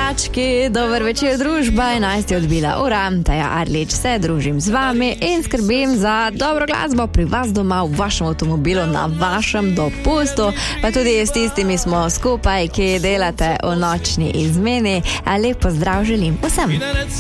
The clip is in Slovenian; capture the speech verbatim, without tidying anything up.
Cvetački, dober večer družba, enajst je odbila ura, Taja Arlič se družim z vami in skrbim za dobro glasbo pri vas doma, v vašem avtomobilu, na vašem dopustu, pa tudi s tistimi smo skupaj, ki delate v nočni izmeni. Lep pozdrav želim vsem.